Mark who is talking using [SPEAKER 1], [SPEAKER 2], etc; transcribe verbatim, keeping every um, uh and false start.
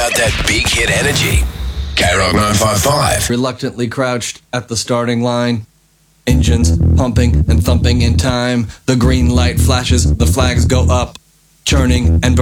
[SPEAKER 1] out that big hit energy. K-Rock nine five five.
[SPEAKER 2] Reluctantly crouched at the starting line. Engines pumping and thumping in time. The green light flashes, the flags go up. Churning and burning.